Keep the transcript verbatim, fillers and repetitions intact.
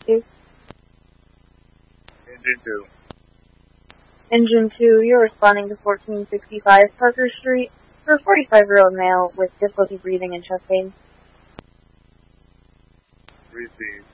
two. Engine two. Engine two, you're responding to fourteen sixty-five Parker Street for a forty-five-year-old male with difficulty breathing and chest pain. Received.